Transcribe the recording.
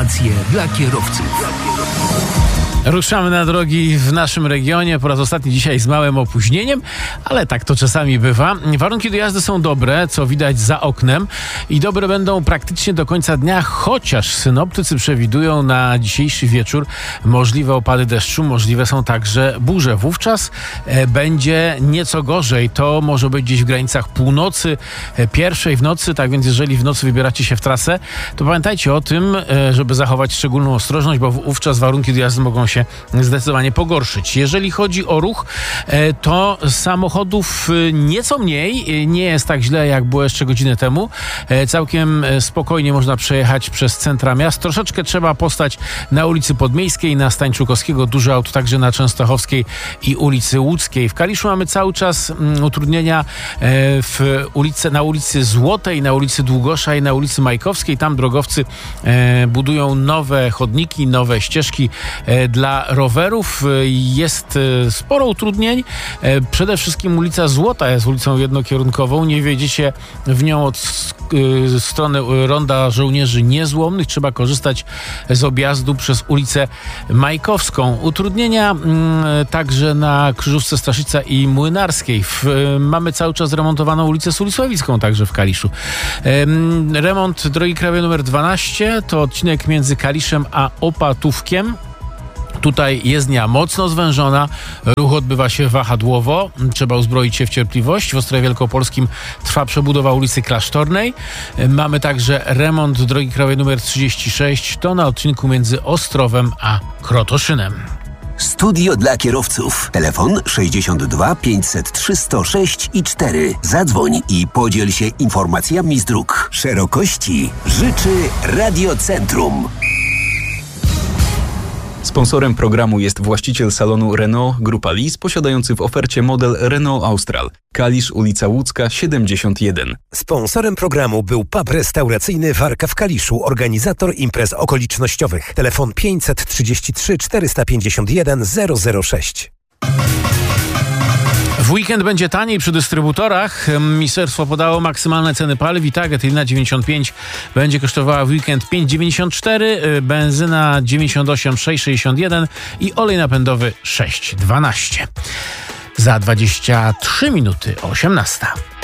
Informacje dla kierowców. Ruszamy na drogi w naszym regionie, po raz ostatni dzisiaj z małym opóźnieniem, ale tak to czasami bywa. Warunki do jazdy są dobre, co widać za oknem i dobre będą praktycznie do końca dnia, chociaż synoptycy przewidują na dzisiejszy wieczór możliwe opady deszczu, możliwe są także burze. Wówczas będzie nieco gorzej, to może być gdzieś w granicach północy, pierwszej w nocy, tak więc jeżeli w nocy wybieracie się w trasę, to pamiętajcie o tym, żeby zachować szczególną ostrożność, bo wówczas warunki do jazdy mogą się zdecydowanie pogorszyć. Jeżeli chodzi o ruch, to samochodów nieco mniej, nie jest tak źle jak było jeszcze godzinę temu. Całkiem spokojnie można przejechać przez centra miast. Troszeczkę trzeba postać na ulicy Podmiejskiej, na Stańczukowskiego, dużo aut także na Częstochowskiej i ulicy Łódzkiej. W Kaliszu mamy cały czas utrudnienia na ulicy Złotej, na ulicy Długosza i na ulicy Majkowskiej. Tam drogowcy budują nowe chodniki, nowe ścieżki dla rowerów. Jest sporo utrudnień. Przede wszystkim ulica Złota jest ulicą jednokierunkową. Nie wjedziecie w nią od strony Ronda Żołnierzy Niezłomnych. Trzeba korzystać z objazdu przez ulicę Majkowską. Utrudnienia także na krzyżówce Staszica i Młynarskiej. Mamy cały czas remontowaną ulicę Sulisławicką także w Kaliszu. Remont drogi krajowej nr 12 to odcinek między Kaliszem a Opatówkiem. Tutaj jezdnia mocno zwężona, ruch odbywa się wahadłowo, trzeba uzbroić się w cierpliwość. W Ostrowie Wielkopolskim trwa przebudowa ulicy Klasztornej. Mamy także remont drogi krajowej nr 36, to na odcinku między Ostrowem a Krotoszynem. Studio dla kierowców. Telefon 62 503 106 i 4. Zadzwoń i podziel się informacjami z dróg. Szerokości życzy Radiocentrum. Sponsorem programu jest właściciel salonu Renault Grupa Lis, posiadający w ofercie model Renault Austral. Kalisz, ulica Łódzka, 71. Sponsorem programu był pub restauracyjny Warka w Kaliszu, organizator imprez okolicznościowych. Telefon 533 451 006. W weekend będzie taniej przy dystrybutorach. Ministerstwo podało maksymalne ceny paliw i tak Etyliana 95 będzie kosztowała w weekend 5,94, benzyna 98 6,61 i olej napędowy 6,12. Za 23 minuty 18.